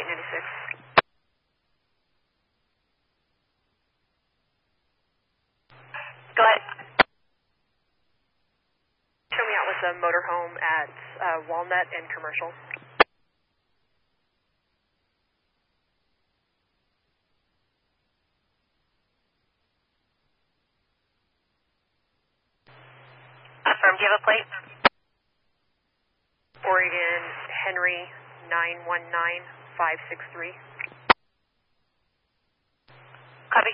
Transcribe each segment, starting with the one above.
896. Go ahead. Show me out with a motorhome at Walnut and Commercial. Affirm, do you have a plate? Oregon Henry 919563. Copy.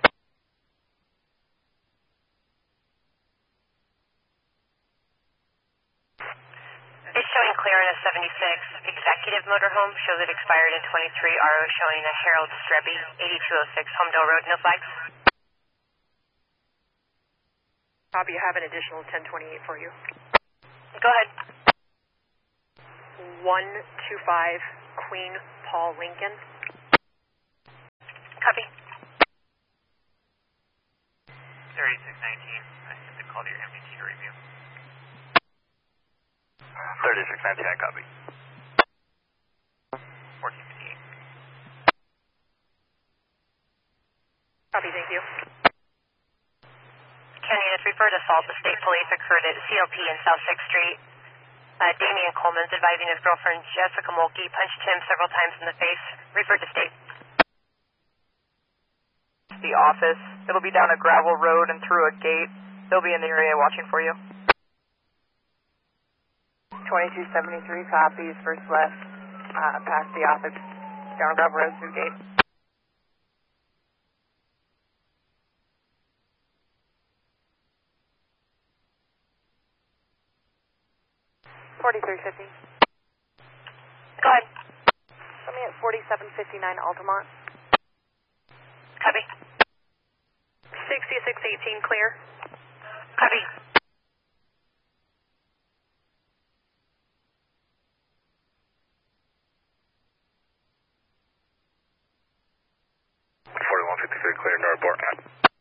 It's showing clear in a 76. Executive motorhome shows it expired in 23. RO showing a Harold Strebe, 8206 Homedale Road, no flags. Copy, I have an additional 1028 for you. Go ahead. 125 Queen Paul Lincoln. Copy. 3619, I sent the call to your MDT to review. 3619, I copy. 1458. Copy, thank you. County units referred assault to state police occurred at CLP in South 6th Street. Damian Coleman's advising his girlfriend Jessica Mulkey punched him several times in the face. Referred to state. The office. It'll be down a gravel road and through a gate. They'll be in the area watching for you. 2273 copies, first left, past the office, down gravel road through gate. Go ahead. Show me at 4759 Altamont. Copy. 6618 clear. Copy. Clear, North Boardman.